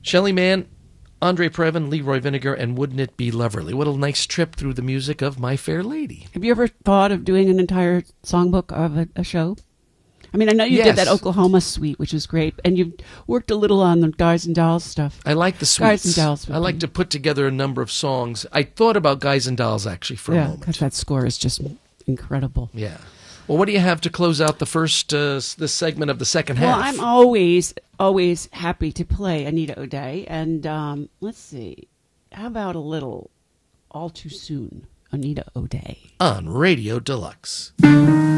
Shelley Mann, Andre Previn, Leroy Vinegar, and Wouldn't It Be Lovely? What a nice trip through the music of My Fair Lady. Have you ever thought of doing an entire songbook of a show? I mean, I know you did that Oklahoma suite, which was great, and you've worked a little on the Guys and Dolls stuff. I like the suites. Guys and Dolls. I like to put together a number of songs. I thought about Guys and Dolls, actually, for a moment. Yeah, because that score is just incredible. Yeah. Well, what do you have to close out the first this segment of the second half? Well, I'm always happy to play Anita O'Day, and let's see, how about a little All Too Soon, Anita O'Day. On Radio Deluxe.